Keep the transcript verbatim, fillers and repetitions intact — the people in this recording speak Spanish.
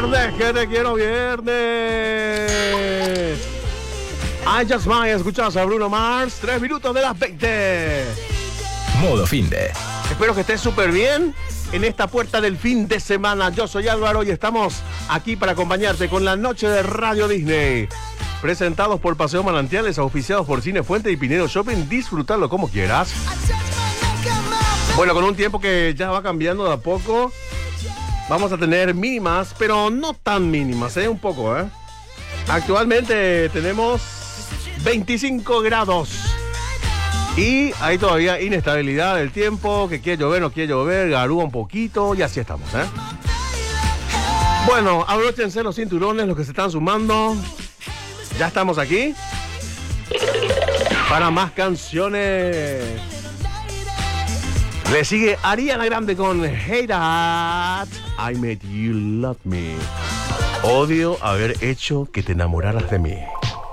viernes, que te quiero viernes. I Just Might, escuchas a Bruno Mars, tres minutos de las veinte. Modo Finde. Espero que estés súper bien en esta puerta del fin de semana. Yo soy Álvaro y estamos aquí para acompañarte con la noche de Radio Disney. Presentados por Paseo Manantiales, auspiciados por Cine Fuente y Pinero Shopping. Disfrutarlo como quieras. Bueno, con un tiempo que ya va cambiando de a poco, vamos a tener mínimas, pero no tan mínimas, ¿eh? Un poco, ¿eh? Actualmente tenemos veinticinco grados. Y hay todavía inestabilidad del tiempo, que quiere llover, no quiere llover, garúa un poquito y así estamos, ¿eh? Bueno, abróchense los cinturones, los que se están sumando. Ya estamos aquí para más canciones. Le sigue Ariana Grande con Hey That, I Made You Love Me. Odio haber hecho que te enamoraras de mí.